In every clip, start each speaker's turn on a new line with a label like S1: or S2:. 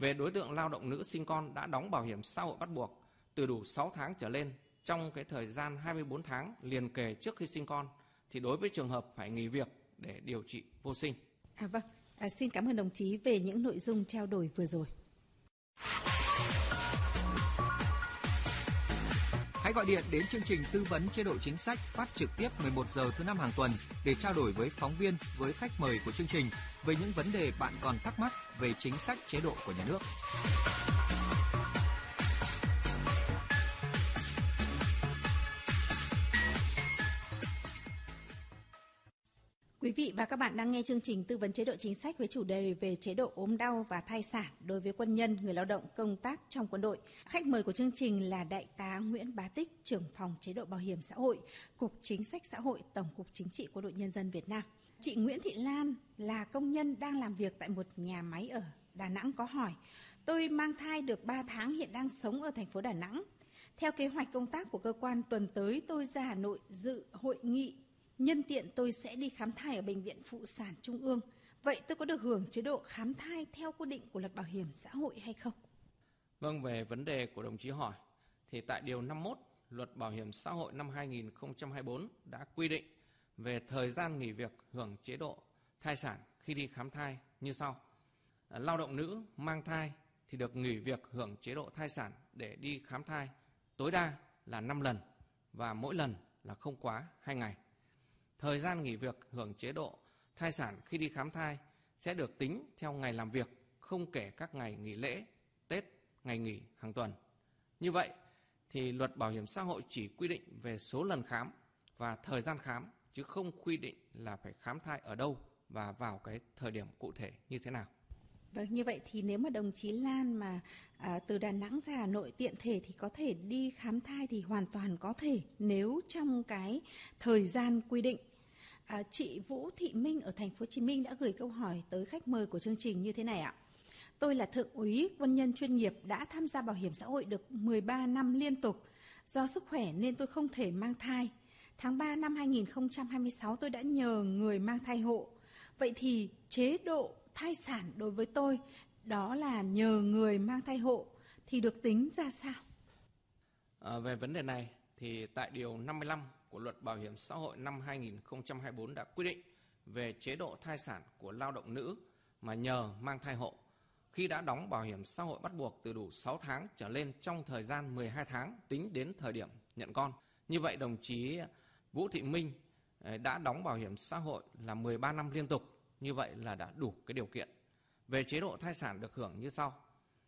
S1: Về đối tượng lao động nữ sinh con đã đóng bảo hiểm xã hội bắt buộc từ đủ 6 tháng trở lên trong cái thời gian 24 tháng liền kề trước khi sinh con, thì đối với trường hợp phải nghỉ việc để điều trị vô sinh.
S2: Vâng, xin cảm ơn đồng chí về những nội dung trao đổi vừa rồi.
S3: Hãy gọi điện đến chương trình tư vấn chế độ chính sách phát trực tiếp 11 giờ thứ 5 hàng tuần để trao đổi với phóng viên, với khách mời của chương trình về những vấn đề bạn còn thắc mắc về chính sách chế độ của nhà nước.
S2: Quý vị và các bạn đang nghe chương trình tư vấn chế độ chính sách với chủ đề về chế độ ốm đau và thai sản đối với quân nhân, người lao động công tác trong quân đội. Khách mời của chương trình là Đại tá Nguyễn Bá Tích, trưởng phòng chế độ bảo hiểm xã hội, Cục Chính sách Xã hội, Tổng cục Chính trị Quân đội Nhân dân Việt Nam. Chị Nguyễn Thị Lan là công nhân đang làm việc tại một nhà máy ở Đà Nẵng có hỏi: tôi mang thai được 3 tháng, hiện đang sống ở thành phố Đà Nẵng. Theo kế hoạch công tác của cơ quan, tuần tới tôi ra Hà Nội dự hội nghị. Nhân tiện tôi sẽ đi khám thai ở Bệnh viện Phụ sản Trung ương. Vậy tôi có được hưởng chế độ khám thai theo quy định của Luật Bảo hiểm xã hội hay không?
S1: Vâng, về vấn đề của đồng chí hỏi, thì tại Điều 51 Luật Bảo hiểm xã hội năm 2024 đã quy định về thời gian nghỉ việc hưởng chế độ thai sản khi đi khám thai như sau. Lao động nữ mang thai thì được nghỉ việc hưởng chế độ thai sản để đi khám thai tối đa là 5 lần và mỗi lần là không quá 2 ngày. Thời gian nghỉ việc hưởng chế độ thai sản khi đi khám thai sẽ được tính theo ngày làm việc, không kể các ngày nghỉ lễ, Tết, ngày nghỉ hàng tuần. Như vậy thì Luật Bảo hiểm xã hội chỉ quy định về số lần khám và thời gian khám, chứ không quy định là phải khám thai ở đâu và vào cái thời điểm cụ thể như thế nào.
S2: Vâng, như vậy thì nếu mà đồng chí Lan mà từ Đà Nẵng ra Hà Nội tiện thể thì có thể đi khám thai thì hoàn toàn có thể nếu trong cái thời gian quy định. Chị Vũ Thị Minh ở thành phố Hồ Chí Minh đã gửi câu hỏi tới khách mời của chương trình như thế này ạ. Tôi là thượng úy quân nhân chuyên nghiệp, đã tham gia bảo hiểm xã hội được 13 năm liên tục. Do sức khỏe nên tôi không thể mang thai. Tháng 3 năm 2026 tôi đã nhờ người mang thai hộ. Vậy thì chế độ thai sản đối với tôi, đó là nhờ người mang thai hộ, thì được tính ra sao?
S1: Về vấn đề này thì tại Điều 55 của Luật Bảo hiểm xã hội năm 2024 đã quy định về chế độ thai sản của lao động nữ mà nhờ mang thai hộ khi đã đóng bảo hiểm xã hội bắt buộc từ đủ 6 tháng trở lên trong thời gian 12 tháng tính đến thời điểm nhận con. Như vậy đồng chí Vũ Thị Minh đã đóng bảo hiểm xã hội là 13 năm liên tục, như vậy là đã đủ cái điều kiện. Về chế độ thai sản được hưởng như sau.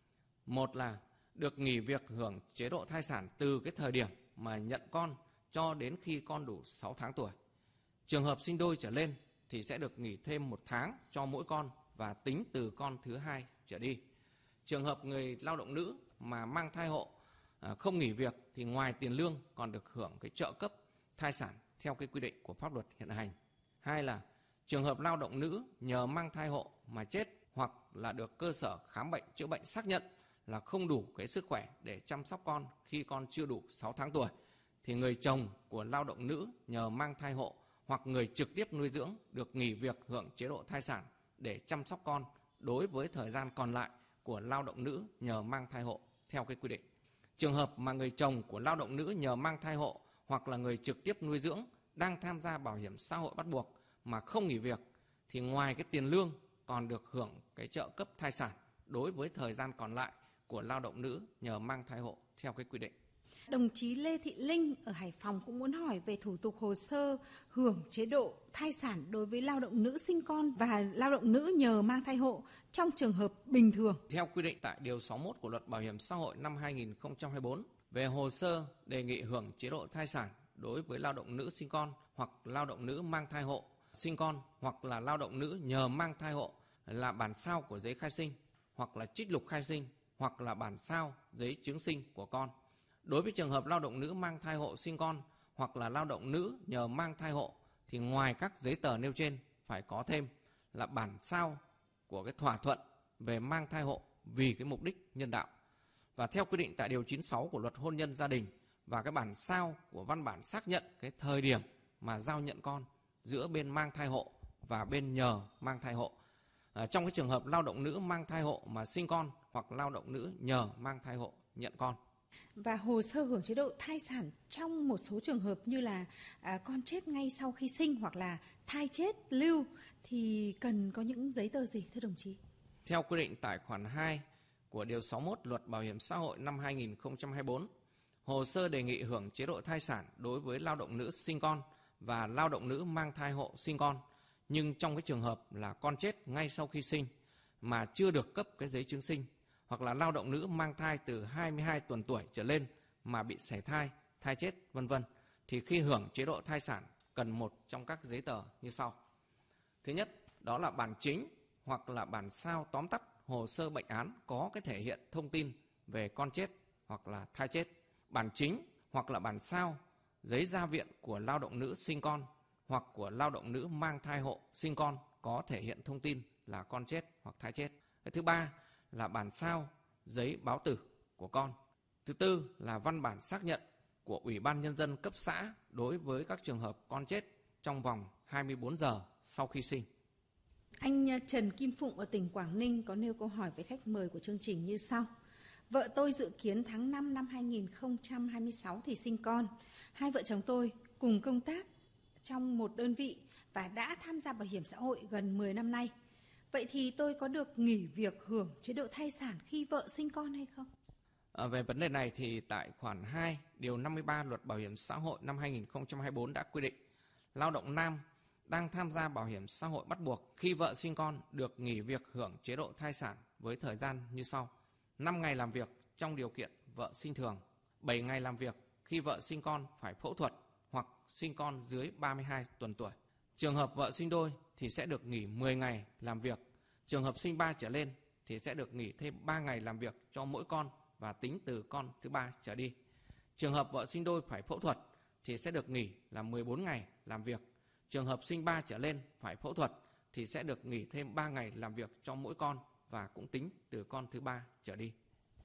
S1: Một là được nghỉ việc hưởng chế độ thai sản từ cái thời điểm mà nhận con cho đến khi con đủ 6 tháng tuổi. Trường hợp sinh đôi trở lên thì sẽ được nghỉ thêm 1 tháng cho mỗi con và tính từ con thứ 2 trở đi. Trường hợp người lao động nữ mà mang thai hộ không nghỉ việc thì ngoài tiền lương còn được hưởng cái trợ cấp thai sản theo cái quy định của pháp luật hiện hành. Hai là trường hợp lao động nữ nhờ mang thai hộ mà chết hoặc là được cơ sở khám bệnh chữa bệnh xác nhận là không đủ cái sức khỏe để chăm sóc con khi con chưa đủ 6 tháng tuổi, thì người chồng của lao động nữ nhờ mang thai hộ hoặc người trực tiếp nuôi dưỡng được nghỉ việc hưởng chế độ thai sản để chăm sóc con đối với thời gian còn lại của lao động nữ nhờ mang thai hộ theo cái quy định. Trường hợp mà người chồng của lao động nữ nhờ mang thai hộ hoặc là người trực tiếp nuôi dưỡng đang tham gia bảo hiểm xã hội bắt buộc mà không nghỉ việc thì ngoài cái tiền lương còn được hưởng cái trợ cấp thai sản đối với thời gian còn lại của lao động nữ nhờ mang thai hộ theo cái quy định.
S2: Đồng chí Lê Thị Linh ở Hải Phòng cũng muốn hỏi về thủ tục hồ sơ hưởng chế độ thai sản đối với lao động nữ sinh con và lao động nữ nhờ mang thai hộ trong trường hợp bình thường.
S1: Theo quy định tại Điều 61 của Luật Bảo hiểm xã hội năm 2024 về hồ sơ đề nghị hưởng chế độ thai sản đối với lao động nữ sinh con hoặc lao động nữ mang thai hộ sinh con hoặc là lao động nữ nhờ mang thai hộ là bản sao của giấy khai sinh hoặc là trích lục khai sinh hoặc là bản sao giấy chứng sinh của con. Đối với trường hợp lao động nữ mang thai hộ sinh con hoặc là lao động nữ nhờ mang thai hộ thì ngoài các giấy tờ nêu trên phải có thêm là bản sao của cái thỏa thuận về mang thai hộ vì cái mục đích nhân đạo. Và theo quy định tại Điều 96 của Luật Hôn nhân gia đình và cái bản sao của văn bản xác nhận cái thời điểm mà giao nhận con giữa bên mang thai hộ và bên nhờ mang thai hộ. trong cái trường hợp lao động nữ mang thai hộ mà sinh con hoặc lao động nữ nhờ mang thai hộ nhận con.
S2: Và hồ sơ hưởng chế độ thai sản trong một số trường hợp như là con chết ngay sau khi sinh hoặc là thai chết lưu thì cần có những giấy tờ gì thưa đồng chí?
S1: Theo quy định tại khoản 2 của Điều 61 Luật Bảo hiểm xã hội năm 2024, hồ sơ đề nghị hưởng chế độ thai sản đối với lao động nữ sinh con và lao động nữ mang thai hộ sinh con, nhưng trong cái trường hợp là con chết ngay sau khi sinh mà chưa được cấp cái giấy chứng sinh, hoặc là lao động nữ mang thai từ 22 tuần tuổi trở lên mà bị sảy thai, thai chết, vân vân, thì khi hưởng chế độ thai sản cần một trong các giấy tờ như sau. Thứ nhất, đó là bản chính hoặc là bản sao tóm tắt hồ sơ bệnh án có cái thể hiện thông tin về con chết hoặc là thai chết. Bản chính hoặc là bản sao giấy ra viện của lao động nữ sinh con hoặc của lao động nữ mang thai hộ sinh con có thể hiện thông tin là con chết hoặc thai chết. Cái thứ ba là bản sao giấy báo tử của con. Thứ tư là văn bản xác nhận của Ủy ban Nhân dân cấp xã đối với các trường hợp con chết trong vòng 24 giờ sau khi sinh.
S2: Anh Trần Kim Phụng ở tỉnh Quảng Ninh có nêu câu hỏi với khách mời của chương trình như sau. Vợ tôi dự kiến tháng 5 năm 2026 thì sinh con. Hai vợ chồng tôi cùng công tác trong một đơn vị và đã tham gia bảo hiểm xã hội gần 10 năm nay. Vậy thì tôi có được nghỉ việc hưởng chế độ thai sản khi vợ sinh con hay không?
S1: Về vấn đề này thì tại khoản 2 Điều 53 Luật Bảo hiểm xã hội năm 2024 đã quy định lao động nam đang tham gia bảo hiểm xã hội bắt buộc khi vợ sinh con được nghỉ việc hưởng chế độ thai sản với thời gian như sau. 5 ngày làm việc trong điều kiện vợ sinh thường, 7 ngày làm việc khi vợ sinh con phải phẫu thuật hoặc sinh con dưới 32 tuần tuổi. Trường hợp vợ sinh đôi thì sẽ được nghỉ 10 ngày làm việc. Trường hợp sinh 3 trở lên thì sẽ được nghỉ thêm 3 ngày làm việc cho mỗi con và tính từ con thứ 3 trở đi. Trường hợp vợ sinh đôi phải phẫu thuật thì sẽ được nghỉ là 14 ngày làm việc. Trường hợp sinh 3 trở lên phải phẫu thuật thì sẽ được nghỉ thêm 3 ngày làm việc cho mỗi con và cũng tính từ con thứ 3 trở đi.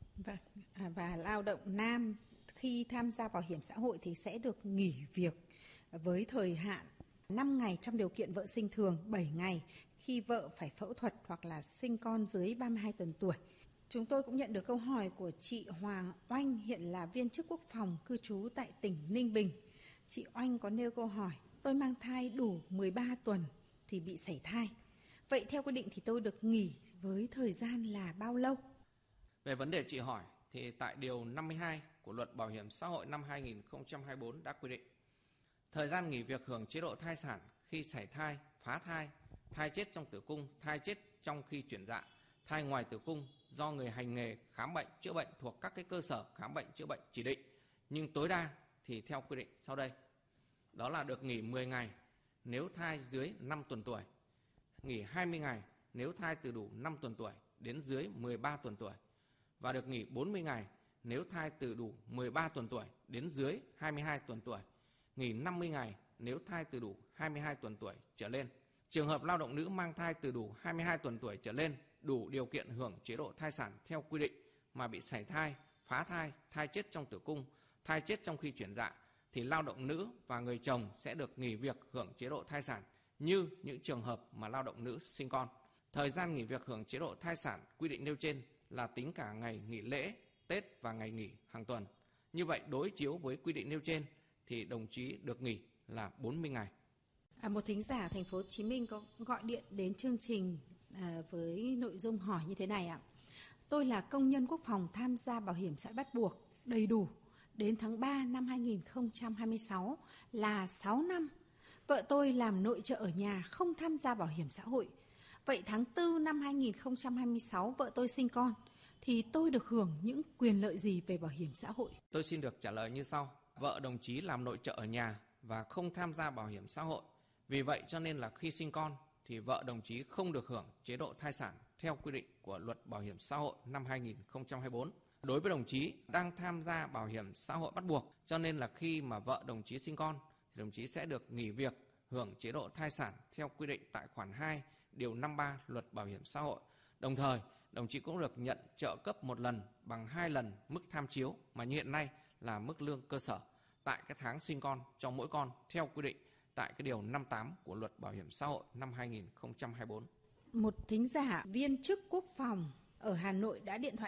S2: Và lao động nam khi tham gia bảo hiểm xã hội thì sẽ được nghỉ việc với thời hạn 5 ngày trong điều kiện vợ sinh thường, 7 ngày khi vợ phải phẫu thuật hoặc là sinh con dưới 32 tuần tuổi. Chúng tôi cũng nhận được câu hỏi của chị Hoàng Oanh, hiện là viên chức quốc phòng cư trú tại tỉnh Ninh Bình. Chị Oanh có nêu câu hỏi, tôi mang thai đủ 13 tuần thì bị sảy thai. Vậy theo quy định thì tôi được nghỉ với thời gian là bao lâu?
S1: Về vấn đề chị hỏi thì tại Điều 52 của Luật Bảo hiểm xã hội năm 2024 đã quy định thời gian nghỉ việc hưởng chế độ thai sản khi sảy thai, phá thai, thai chết trong tử cung, thai chết trong khi chuyển dạ, thai ngoài tử cung do người hành nghề khám bệnh chữa bệnh thuộc các cái cơ sở khám bệnh chữa bệnh chỉ định, nhưng tối đa thì theo quy định sau đây. Đó là được nghỉ 10 ngày nếu thai dưới 5 tuần tuổi, nghỉ 20 ngày nếu thai từ đủ 5 tuần tuổi đến dưới 13 tuần tuổi, và được nghỉ 40 ngày nếu thai từ đủ 13 tuần tuổi đến dưới 22 tuần tuổi, nghỉ 50 ngày nếu thai từ đủ 22 tuần tuổi trở lên. Trường hợp lao động nữ mang thai từ đủ 22 tuần tuổi trở lên đủ điều kiện hưởng chế độ thai sản theo quy định mà bị sảy thai, phá thai, thai chết trong tử cung, thai chết trong khi chuyển dạ thì lao động nữ và người chồng sẽ được nghỉ việc hưởng chế độ thai sản như những trường hợp mà lao động nữ sinh con. Thời gian nghỉ việc hưởng chế độ thai sản quy định nêu trên là tính cả ngày nghỉ lễ, Tết và ngày nghỉ hàng tuần. Như vậy đối chiếu với quy định nêu trên thì đồng chí được nghỉ là 40 ngày.
S2: Một thính giả thành phố Hồ Chí Minh có gọi điện đến chương trình với nội dung hỏi như thế này ạ. Tôi là công nhân quốc phòng tham gia bảo hiểm xã hội bắt buộc đầy đủ đến tháng 3 năm 2026 là 6 năm. Vợ tôi làm nội trợ ở nhà không tham gia bảo hiểm xã hội. Vậy tháng 4 năm 2026 vợ tôi sinh con thì tôi được hưởng những quyền lợi gì về bảo hiểm xã hội?
S1: Tôi xin được trả lời như sau. Vợ đồng chí làm nội trợ ở nhà và không tham gia bảo hiểm xã hội. Vì vậy cho nên là khi sinh con thì vợ đồng chí không được hưởng chế độ thai sản theo quy định của Luật Bảo hiểm xã hội năm 2024. Đối với đồng chí đang tham gia bảo hiểm xã hội bắt buộc, cho nên là khi mà vợ đồng chí sinh con thì đồng chí sẽ được nghỉ việc hưởng chế độ thai sản theo quy định tại khoản 2 Điều 53 Luật Bảo hiểm xã hội. Đồng thời, đồng chí cũng được nhận trợ cấp một lần bằng 2 lần mức tham chiếu mà như hiện nay là mức lương cơ sở tại cái tháng sinh con cho mỗi con theo quy định tại cái Điều 58 của Luật Bảo hiểm xã hội năm 2024.
S2: một thính giả viên chức quốc phòng ở Hà Nội đã điện thoại